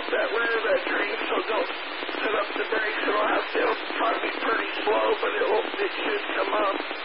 that rear of that train, so don't set up the brakes. It'll probably be pretty slow, but it should come up.